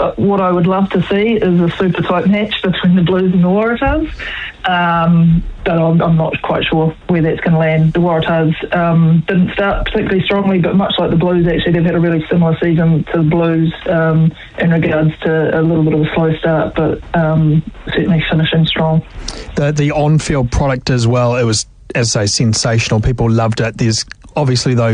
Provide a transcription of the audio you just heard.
what I would love to see is a super tight match between the Blues and the Waratahs. But I'm not quite sure where that's going to land. The Waratahs didn't start particularly strongly, but much like the Blues, actually, they've had a really similar season to the Blues in regards to a little bit of a slow start, but certainly finishing strong. The on-field product as well, it was, as I say, sensational. People loved it. There's obviously those